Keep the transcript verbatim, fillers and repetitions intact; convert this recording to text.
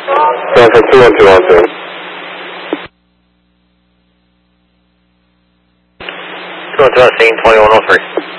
San Francisco two one two one two. two one two, scene twenty-one oh three.